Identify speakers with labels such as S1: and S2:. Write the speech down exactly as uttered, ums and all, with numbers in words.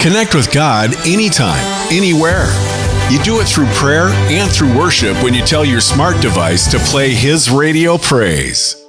S1: Connect with God anytime, anywhere. You do it through prayer and through worship when you tell your smart device to play His radio praise.